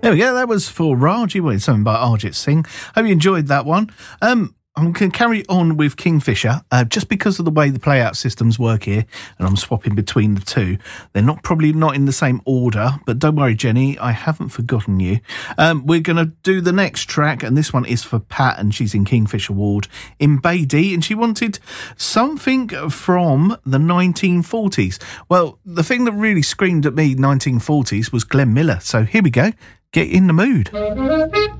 There we go. That was for Raji. Well, it's something by Arjit Singh. Hope you enjoyed that one. I'm going to carry on with Kingfisher, just because of the way the play-out systems work here, and I'm swapping between the two. They're probably not in the same order, but don't worry, Jenny, I haven't forgotten you. We're going to do the next track, and this one is for Pat, and she's in Kingfisher Ward in Beatty, and she wanted something from the 1940s. Well, the thing that really screamed at me 1940s was Glenn Miller, so here we go. Get in the mood.